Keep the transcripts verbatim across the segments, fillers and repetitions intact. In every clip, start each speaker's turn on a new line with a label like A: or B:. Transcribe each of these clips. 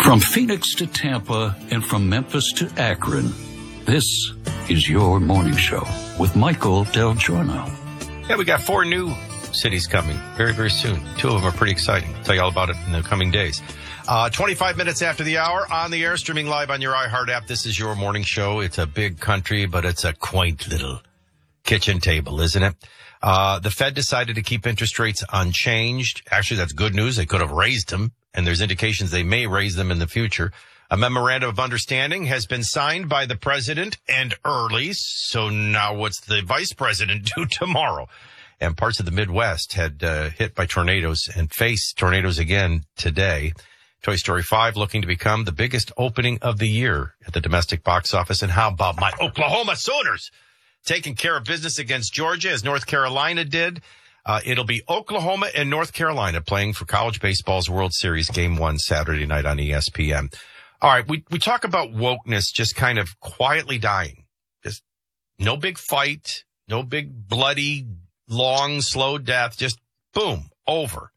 A: From Phoenix to Tampa and from Memphis to Akron, this is your morning show with Michael Del Giorno.
B: Yeah, we got four new cities coming very, very soon. Two of them are pretty exciting. I'll tell you all about it in the coming days. Uh, twenty-five minutes after the hour, on the air, streaming live on your iHeart app. This is your morning show. It's a big country, but it's a quaint little kitchen table, isn't it? Uh, the Fed decided to keep interest rates unchanged. Actually, that's good news. They could have raised them, and there's indications they may raise them in the future. A memorandum of understanding has been signed by the president and early. So now what's the vice president do tomorrow? And parts of the Midwest had uh, hit by tornadoes and face tornadoes again today. Toy Story five looking to become the biggest opening of the year at the domestic box office. And how about my Oklahoma Sooners taking care of business against Georgia as North Carolina did? Uh, it'll be Oklahoma and North Carolina playing for college baseball's World Series Game one Saturday night on E S P N. All right, we, we talk about wokeness just kind of quietly dying. Just no big fight, no big bloody, long, slow death, just boom, over.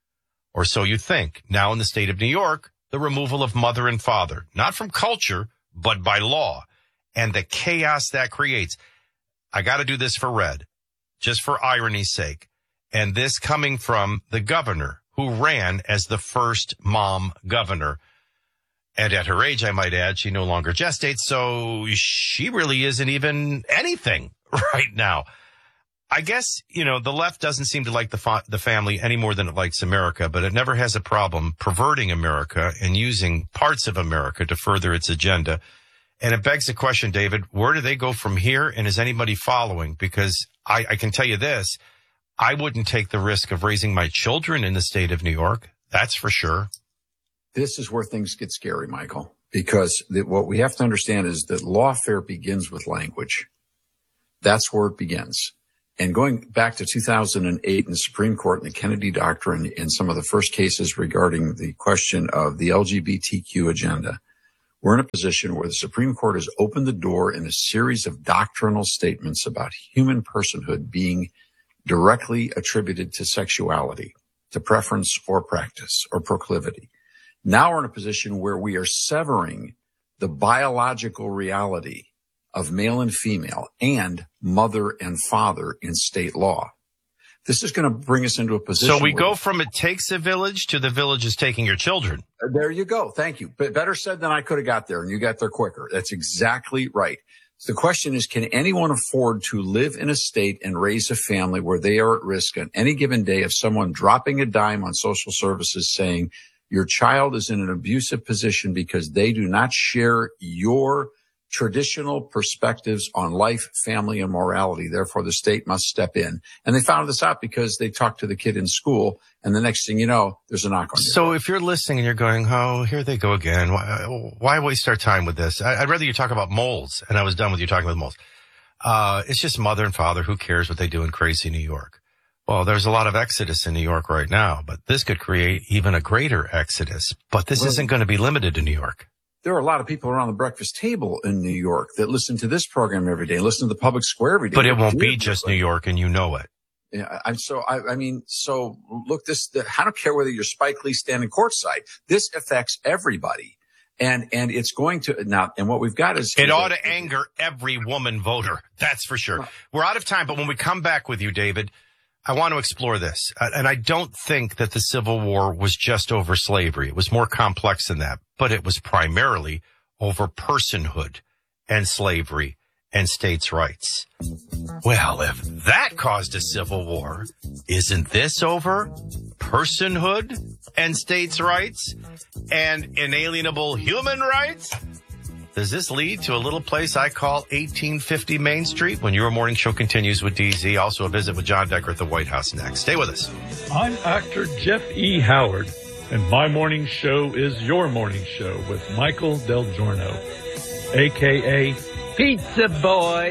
B: Or so you think. Now in the state of New York, the removal of mother and father, not from culture, but by law, and the chaos that creates. I got to do this for Red, just for irony's sake. And this coming from the governor who ran as the first mom governor. And at her age, I might add, she no longer gestates, so she really isn't even anything right now. I guess, you know, the left doesn't seem to like the fa- the family any more than it likes America, but it never has a problem perverting America and using parts of America to further its agenda. And it begs the question, David, where do they go from here? And is anybody following? Because I, I can tell you this, I wouldn't take the risk of raising my children in the state of New York. That's for sure.
C: This is where things get scary, Michael, because the, what we have to understand is that lawfare begins with language. That's where it begins. And going back to two thousand eight in the Supreme Court and the Kennedy Doctrine in some of the first cases regarding the question of the L G B T Q agenda, we're in a position where the Supreme Court has opened the door in a series of doctrinal statements about human personhood being directly attributed to sexuality, to preference or practice or proclivity. Now we're in a position where we are severing the biological reality of male and female and mother and father in state law. This is going to bring us into a position.
B: So we go from it takes a village to the village is taking your children.
C: There you go. Thank you. But better said than I could have got there, and you got there quicker. That's exactly right. So the question is, can anyone afford to live in a state and raise a family where they are at risk on any given day of someone dropping a dime on social services saying your child is in an abusive position because they do not share your traditional perspectives on life, family, and morality. Therefore, the state must step in. And they found this out because they talked to the kid in school, and the next thing you know, there's a knock on your
B: So
C: door.
B: if you're listening and you're going, oh, here they go again. Why, why waste our time with this? I, I'd rather you talk about moles, and I was done with you talking about moles. Uh, it's just mother and father. Who cares what they do in crazy New York? Well, there's a lot of exodus in New York right now, but this could create even a greater exodus. But this well, isn't going to be limited to New York.
C: There are a lot of people around the breakfast table in New York that listen to this program every day, listen to the public square every day.
B: But it won't be just New York, and you know it.
C: Yeah, I'm so, I, I mean, so look, this, the, I don't care whether you're Spike Lee standing courtside. This affects everybody. And, and it's going to now, and what we've got is.
B: It ought to anger every woman voter. That's for sure. Well, we're out of time, but when we come back with you, David, I want to explore this. And I don't think that the Civil War was just over slavery. It was more complex than that, but it was primarily over personhood and slavery and states' rights. Well, if that caused a civil war, isn't this over personhood and states' rights and inalienable human rights? Does this lead to a little place I call eighteen fifty Main Street? When your morning show continues with D Z, also a visit with John Decker at the White House next. Stay with us.
D: I'm actor Jeff E. Howard, and my morning show is your morning show with Michael Del Giorno, a k a. Pizza Boy.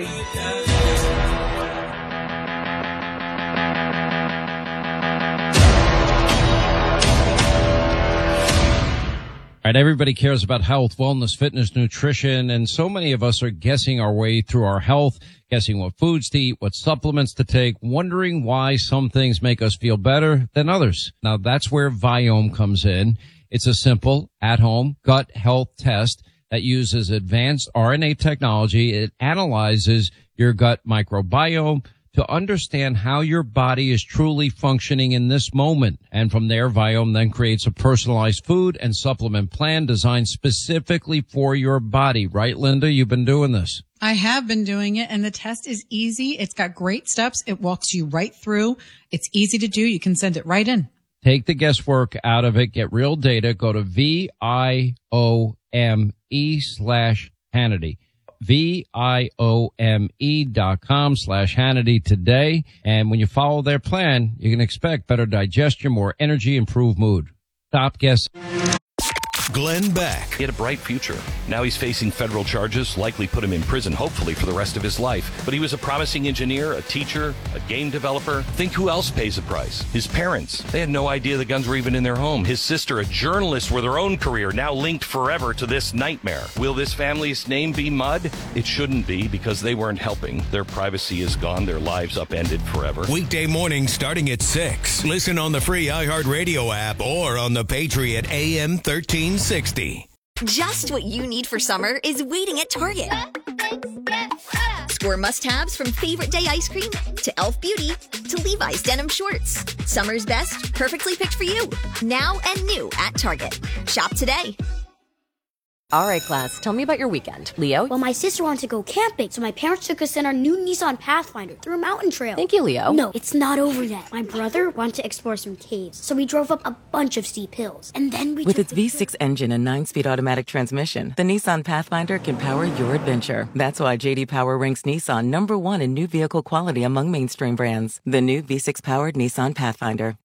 E: All right, everybody cares about health, wellness, fitness, nutrition, and so many of us are guessing our way through our health, guessing what foods to eat, what supplements to take, wondering why some things make us feel better than others. Now, that's where Viome comes in. It's a simple, at-home gut health test that uses advanced R N A technology. It analyzes your gut microbiome to understand how your body is truly functioning in this moment. And from there, Viome then creates a personalized food and supplement plan designed specifically for your body. Right, Linda? You've been doing this.
F: I have been doing it, and the test is easy. It's got great steps. It walks you right through. It's easy to do. You can send it right in.
E: Take the guesswork out of it. Get real data. Go to V I O M E slash Hannity. V-I-O-M-E dot com slash Hannity today. And when you follow their plan, you can expect better digestion, more energy, improved mood. Stop guessing.
G: Glenn Beck.
H: He had a bright future. Now he's facing federal charges, likely put him in prison, hopefully for the rest of his life. But he was a promising engineer, a teacher, a game developer. Think who else pays the price? His parents. They had no idea the guns were even in their home. His sister, a journalist with her own career, now linked forever to this nightmare. Will this family's name be mud? It shouldn't be, because they weren't helping. Their privacy is gone. Their lives upended forever.
G: Weekday mornings starting at six. Listen on the free iHeartRadio app or on the Patriot A M thirteen sixty.
I: Just what you need for summer is waiting at Target. Score must-haves from Favorite Day ice cream to e l f Beauty to Levi's denim shorts. Summer's best, perfectly picked for you. Now and new at Target. Shop today.
J: All right, class, tell me about your weekend. Leo?
K: Well, my sister wanted to go camping, so my parents took us in our new Nissan Pathfinder through a mountain trail.
J: Thank you, Leo.
K: No, it's not over yet. My brother wanted to explore some caves, so we drove up a bunch of steep hills. And then we
L: With its V six engine and nine-speed automatic transmission, the Nissan Pathfinder can power your adventure. That's why J D Power ranks Nissan number one in new vehicle quality among mainstream brands. The new V six-powered Nissan Pathfinder.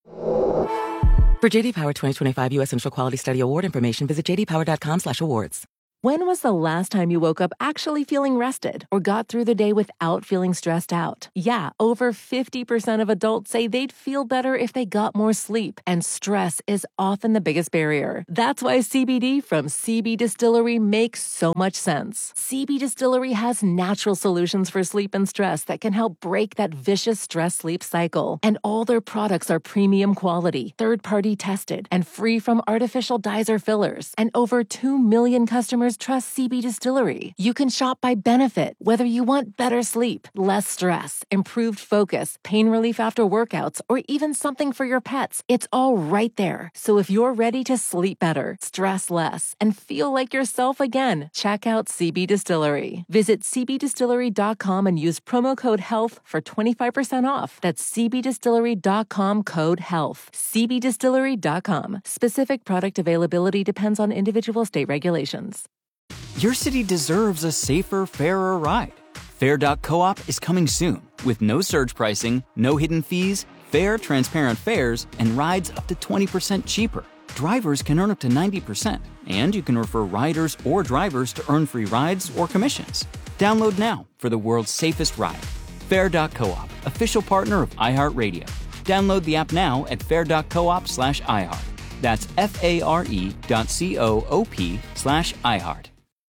L: For J D Power twenty twenty-five U S Central Quality Study Award information, visit j d power dot com slash awards.
M: When was the last time you woke up actually feeling rested or got through the day without feeling stressed out? Yeah, over fifty percent of adults say they'd feel better if they got more sleep, and stress is often the biggest barrier. That's why C B D from C B Distillery makes so much sense. C B Distillery has natural solutions for sleep and stress that can help break that vicious stress-sleep cycle. And all their products are premium quality, third-party tested, and free from artificial dyes or fillers. And over two million customers trust C B Distillery. You can shop by benefit, whether you want better sleep, less stress, improved focus, pain relief after workouts, or even something for your pets. It's all right there. So if you're ready to sleep better, stress less, and feel like yourself again, check out C B Distillery. Visit c b distillery dot com and use promo code HEALTH for twenty-five percent off. That's c b distillery dot com code HEALTH. c b distillery dot com. Specific product availability depends on individual state regulations.
N: Your city deserves a safer, fairer ride. Fair dot coop is coming soon with no surge pricing, no hidden fees, fair, transparent fares, and rides up to twenty percent cheaper. Drivers can earn up to ninety percent, and you can refer riders or drivers to earn free rides or commissions. Download now for the world's safest ride. Fair dot coop, official partner of iHeartRadio. Download the app now at fair dot coop slash iHeart. That's F-A-R-E dot C-O-O-P slash iHeart.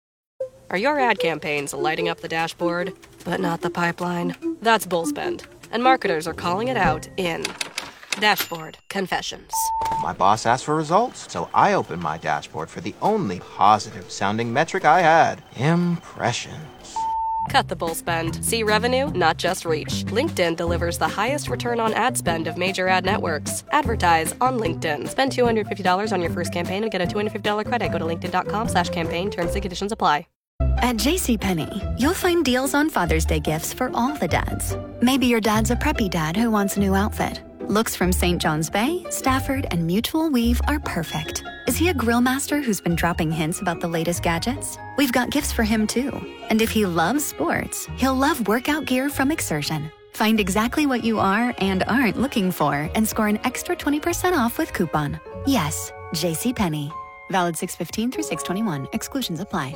J: Are your ad campaigns lighting up the dashboard, but not the pipeline? That's Bullspend, and marketers are calling it out in Dashboard Confessions.
O: My boss asked for results, so I opened my dashboard for the only positive-sounding metric I had, impressions.
J: Cut the bull spend. See revenue, not just reach. LinkedIn delivers the highest return on ad spend of major ad networks. Advertise on LinkedIn. Spend two hundred fifty dollars on your first campaign and get a two hundred fifty dollars credit. Go to linkedin dot com slash campaign. Terms and conditions apply.
P: At JCPenney, you'll find deals on Father's Day gifts for all the dads. Maybe your dad's a preppy dad who wants a new outfit. Looks from Saint John's Bay, Stafford, and Mutual Weave are perfect. Is he a grill master who's been dropping hints about the latest gadgets? We've got gifts for him, too. And if he loves sports, he'll love workout gear from Exertion. Find exactly what you are and aren't looking for and score an extra twenty percent off with coupon. Yes, JCPenney. Valid six fifteen through six twenty-one. Exclusions apply.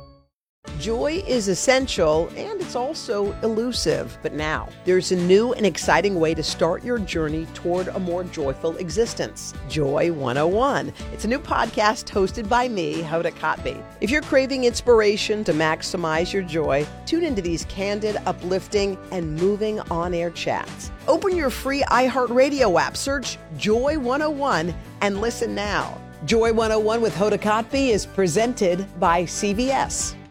Q: Joy is essential, and it's also elusive. But now, there's a new and exciting way to start your journey toward a more joyful existence. Joy one oh one. It's a new podcast hosted by me, Hoda Kotb. If you're craving inspiration to maximize your joy, tune into these candid, uplifting, and moving on-air chats. Open your free iHeartRadio app, search Joy one oh one, and listen now. Joy one oh one with Hoda Kotb is presented by C V S.